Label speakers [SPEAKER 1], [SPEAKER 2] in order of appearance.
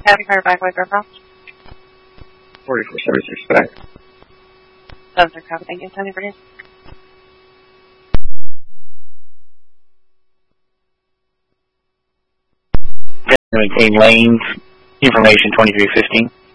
[SPEAKER 1] Happy Fire back with Aircraft.
[SPEAKER 2] 44 service respect.
[SPEAKER 1] 7 copy, thank you. Tony Bridges.
[SPEAKER 2] Maintain lanes. Information 2315.